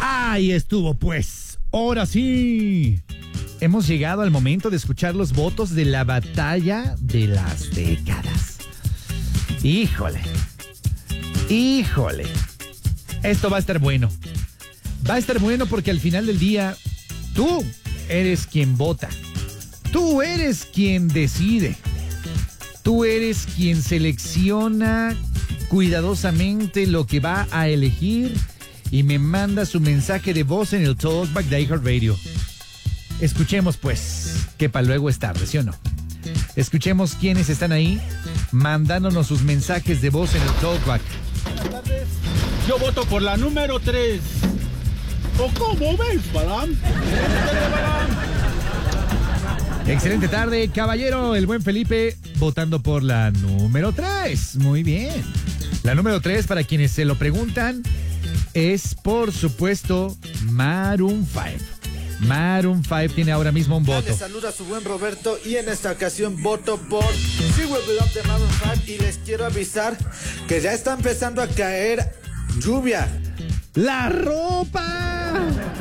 Ahí estuvo, pues. Ahora sí. Hemos llegado al momento de escuchar los votos de la batalla de las décadas. Híjole. Esto va a estar bueno. Va a estar bueno porque al final del día, tú eres quien vota. Tú eres quien decide. Tú eres quien selecciona cuidadosamente lo que va a elegir y me manda su mensaje de voz en el Talkback de iHeartRadio. Escuchemos pues, que para luego es tarde, ¿sí o no? Escuchemos quiénes están ahí mandándonos sus mensajes de voz en el Talkback. Yo voto por la número 3. ¿O cómo ves, Balam? Excelente tarde, caballero. El buen Felipe votando por la número 3. Muy bien. La número 3, para quienes se lo preguntan, es por supuesto Maroon 5. Maroon 5 tiene ahora mismo un voto. Les saluda a su buen Roberto y en esta ocasión voto por See Will Be Up de Maroon 5 y les quiero avisar que ya está empezando a caer lluvia. ¡La ropa!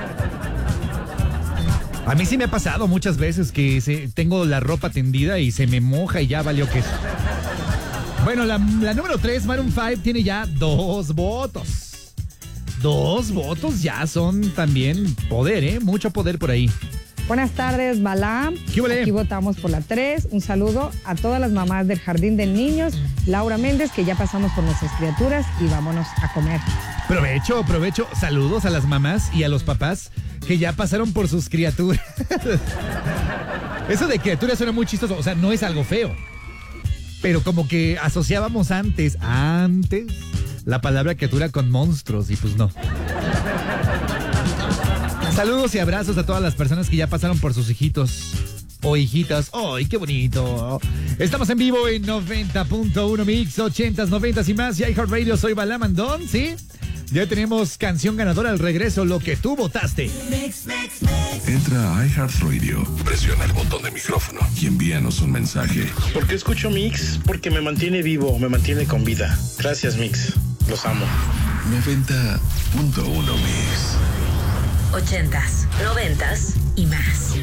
A mí sí me ha pasado muchas veces que tengo la ropa tendida y se me moja y ya valió que eso. Bueno, la número 3, Maroon 5, tiene ya 2 votos. 2 votos ya son también poder, ¿eh? Mucho poder por ahí. Buenas tardes, Balam. ¿Qué huele? Aquí votamos por la 3. Un saludo a todas las mamás del Jardín de Niños, Laura Méndez, que ya pasamos por nuestras criaturas y vámonos a comer. Provecho. Saludos a las mamás y a los papás que ya pasaron por sus criaturas. Eso de criaturas suena muy chistoso, o sea, no es algo feo. Pero como que asociábamos antes, la palabra criatura con monstruos y pues no. Saludos y abrazos a todas las personas que ya pasaron por sus hijitos o hijitas. ¡Ay, qué bonito! Estamos en vivo en 90.1 Mix, 80s, 90s y más. Y iHeartRadio, soy Balam Andón, ¿sí? Ya tenemos canción ganadora al regreso, lo que tú votaste. Entra a iHeartRadio, presiona el botón de micrófono y envíanos un mensaje. ¿Por qué escucho Mix? Porque me mantiene vivo, me mantiene con vida. Gracias, Mix. Los amo. 90.1 Mix. 80s, 90s y más.